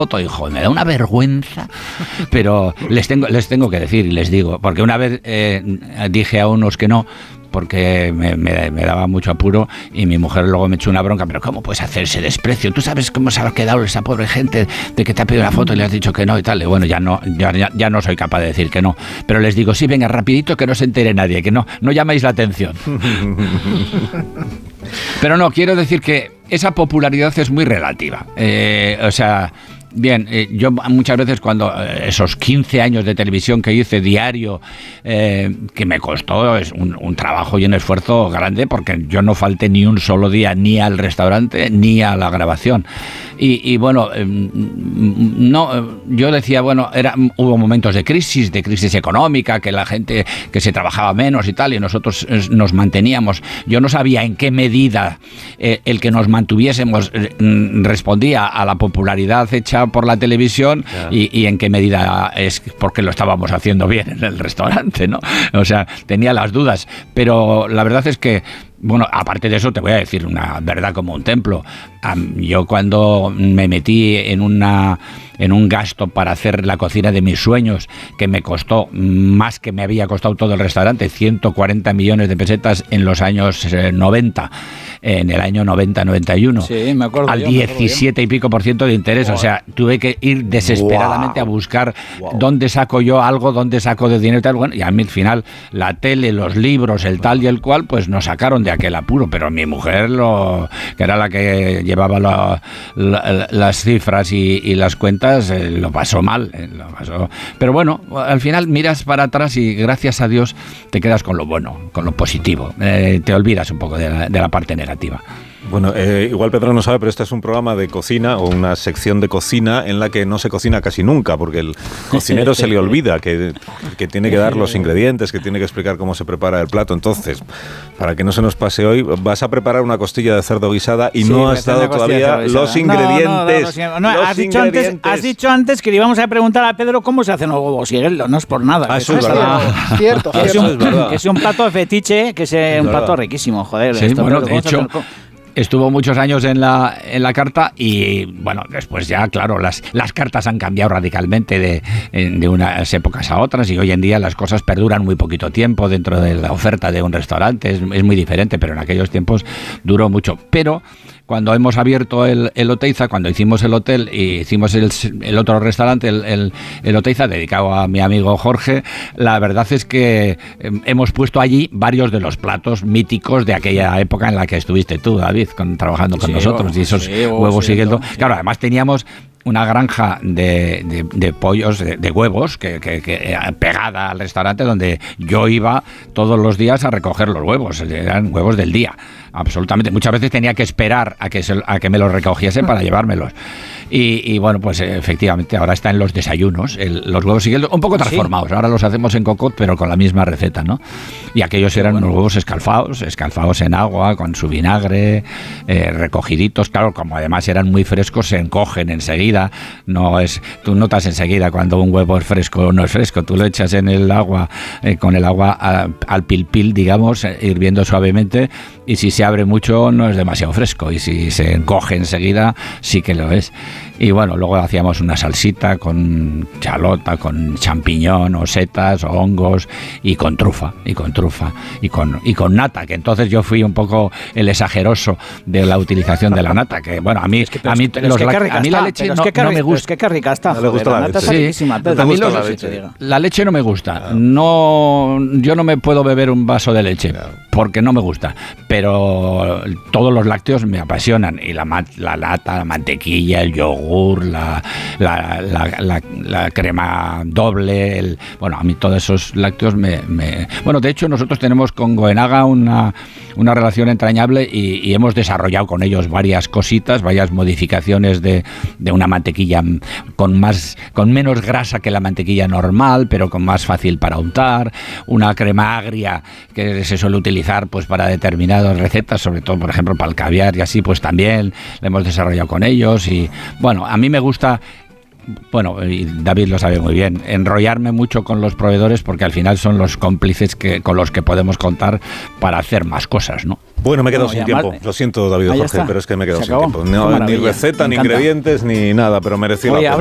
foto, hijo, me da una vergüenza, pero les tengo que decir y les digo, porque una vez dije a unos que no, porque me daba mucho apuro y mi mujer luego me echó una bronca, pero ¿cómo puedes hacer ese desprecio? ¿Tú sabes cómo se ha quedado esa pobre gente de que te ha pedido la foto y le has dicho que no y tal? Y bueno, ya no soy capaz de decir que no, pero les digo, sí, venga, rapidito, que no se entere nadie, que no llaméis la atención. Pero no, quiero decir que esa popularidad es muy relativa, bien, yo muchas veces cuando esos 15 años de televisión que hice diario, que me costó, es un trabajo y un esfuerzo grande, porque yo no falté ni un solo día ni al restaurante ni a la grabación. Y bueno, yo decía, bueno, hubo momentos de crisis económica, que la gente, que se trabajaba menos y tal, y nosotros nos manteníamos. Yo no sabía en qué medida el que nos mantuviésemos respondía a la popularidad hecha por la televisión, y en qué medida es porque lo estábamos haciendo bien en el restaurante, ¿no? O sea, tenía las dudas, pero la verdad es que, bueno, aparte de eso te voy a decir una verdad como un templo. Yo cuando me metí en un gasto para hacer la cocina de mis sueños, que me costó más que me había costado todo el restaurante, 140 millones de pesetas en los años 90, en el año 90-91, sí, me acuerdo, al 17 y pico % de interés. O sea, tuve que ir desesperadamente a buscar dónde saco yo algo, dónde saco de dinero y tal. Bueno, y a mí al final la tele, los libros, el tal y el cual, pues nos sacaron de aquel apuro, pero mi mujer, que era la que llevaba las cifras y las cuentas, lo pasó mal, pero bueno, al final miras para atrás y gracias a Dios te quedas con lo bueno, con lo positivo, te olvidas un poco de la parte negativa. Bueno, igual Pedro no sabe, pero este es un programa de cocina o una sección de cocina en la que no se cocina casi nunca, porque el cocinero se le olvida que tiene que dar los ingredientes, que tiene que explicar cómo se prepara el plato. Entonces, para que no se nos pase hoy, vas a preparar una costilla de cerdo guisada y no has dado todavía los ingredientes. Has dicho antes que le íbamos a preguntar a Pedro cómo se hacen los huevos Sigueldo, no es por nada. Eso es verdad. Cierto. Que es un plato de fetiche, que es un plato riquísimo, joder. Sí, bueno, de hecho, estuvo muchos años en la carta y, bueno, después ya, claro, las cartas han cambiado radicalmente de unas épocas a otras, y hoy en día las cosas perduran muy poquito tiempo dentro de la oferta de un restaurante. Es muy diferente, pero en aquellos tiempos duró mucho. Pero cuando hemos abierto el Oteiza, cuando hicimos el hotel y hicimos el otro restaurante, el Oteiza, dedicado a mi amigo Jorge, la verdad es que hemos puesto allí varios de los platos míticos de aquella época en la que estuviste tú, David, trabajando con nosotros, y esos huevos Sigueldo. Claro, además teníamos una granja de pollos, de huevos, que pegada al restaurante, donde yo iba todos los días a recoger los huevos. Eran huevos del día, absolutamente. Muchas veces tenía que esperar a que me los recogiesen para llevármelos. Y bueno, pues efectivamente ahora está en los desayunos, los huevos Sigueldo, un poco transformados. Sí. Ahora los hacemos en cocotte, pero con la misma receta, ¿no? Y aquellos eran unos huevos escalfados en agua, con su vinagre, recogiditos. Claro, como además eran muy frescos, se encogen enseguida. Tú notas enseguida cuando un huevo es fresco o no es fresco. Tú lo echas en el agua, con el agua al pil, digamos, hirviendo suavemente, y si se abre mucho no es demasiado fresco, y si se encoge enseguida sí que lo es. Y bueno, luego hacíamos una salsita con chalota, con champiñón o setas o hongos, y con trufa y con nata, que entonces yo fui un poco el exageroso de la utilización de la nata, que bueno, a mí la leche no me gusta. Es que qué rica está. No le gusta la leche. Riquísima. A mí la leche no me gusta. No, yo no me puedo beber un vaso de leche porque no me gusta, pero todos los lácteos me apasionan, y la nata, la mantequilla, el yogur, la crema doble, bueno, a mí todos esos lácteos Bueno, de hecho nosotros tenemos con Goenaga una relación entrañable, y hemos desarrollado con ellos varias cositas, varias modificaciones de una mantequilla con menos grasa que la mantequilla normal, pero con más fácil para untar, una crema agria que se suele utilizar pues para determinadas recetas, sobre todo por ejemplo para el caviar y así, pues también la hemos desarrollado con ellos. Y bueno, a mí me gusta bueno, y David lo sabe muy bien, enrollarme mucho con los proveedores porque al final son los cómplices con los que podemos contar para hacer más cosas, ¿no? Bueno, me he quedado sin tiempo. Lo siento, David o Jorge, pero es que me he quedado sin tiempo. Ni receta, ni ingredientes, ni nada, pero mereció la pena.